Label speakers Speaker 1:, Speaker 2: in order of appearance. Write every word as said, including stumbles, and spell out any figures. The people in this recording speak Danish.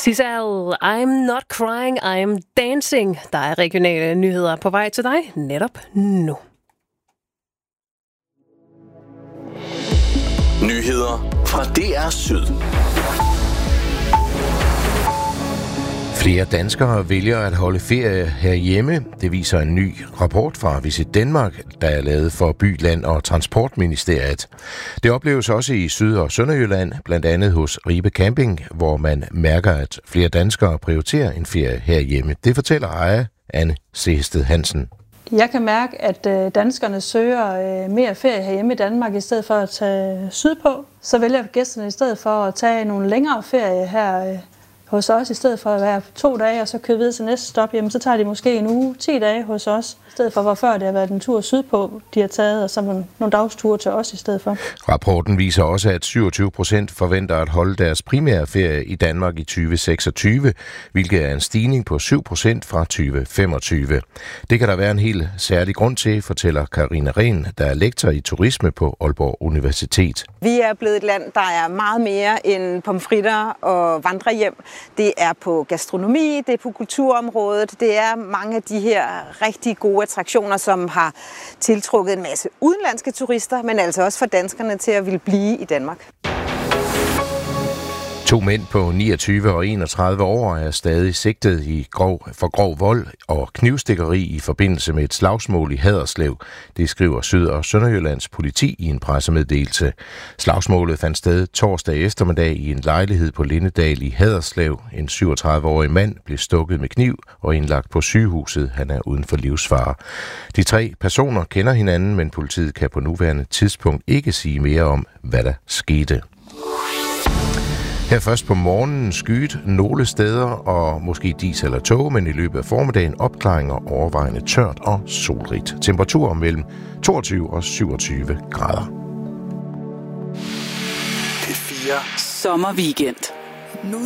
Speaker 1: Sissel, I'm not crying, I'm dancing. Der er regionale nyheder på vej til dig netop nu.
Speaker 2: Nyheder fra D R Syd.
Speaker 3: Flere danskere vælger at holde ferie herhjemme. Det viser en ny rapport fra Visit Danmark, der er lavet for By, Land og Transportministeriet. Det opleves også i Syd- og Sønderjylland, blandt andet hos Ribe Camping, hvor man mærker, at flere danskere prioriterer en ferie herhjemme. Det fortæller ejer Anne Sehested Hansen.
Speaker 4: Jeg kan mærke, at danskerne søger mere ferie herhjemme i Danmark i stedet for at tage sydpå. Så vælger gæsterne i stedet for at tage nogle længere ferie her hos os, i stedet for at være to dage og så køre videre til næste stop, jamen, så tager de måske en uge, ti dage hos os, i stedet for hvor før det har været en tur sydpå, de har taget, og så nogle, nogle dagsture til os i stedet for.
Speaker 3: Rapporten viser også, at syvogtyve procent forventer at holde deres primære ferie i Danmark i tyve seksogtyve, hvilket er en stigning på syv procent fra tyve femogtyve. Det kan der være en helt særlig grund til, fortæller Karina Rehn, der er lektor i turisme på Aalborg Universitet.
Speaker 5: Vi er blevet et land, der er meget mere end pomfritter og vandrehjem. Det er på gastronomi, det er på kulturområdet, det er mange af de her rigtig gode attraktioner, som har tiltrukket en masse udenlandske turister, men altså også for danskerne til at ville blive i Danmark.
Speaker 3: To mænd på niogtyve og enogtredive år er stadig sigtet i grov, for grov vold og knivstikkeri i forbindelse med et slagsmål i Haderslev. Det skriver Syd- og Sønderjyllands politi i en pressemeddelelse. Slagsmålet fandt sted torsdag eftermiddag i en lejlighed på Lindedal i Haderslev. En syvogtredive-årig mand blev stukket med kniv og indlagt på sygehuset. Han er uden for livsfare. De tre personer kender hinanden, men politiet kan på nuværende tidspunkt ikke sige mere om, hvad der skete. Her først på morgenen skyet nogle steder og måske dis eller tåge, men i løbet af formiddagen opklaringer overvejende tørt og solrigt. Temperaturer mellem toogtyve og syvogtyve grader.
Speaker 2: P fire
Speaker 6: Sommerweekend.
Speaker 7: Nu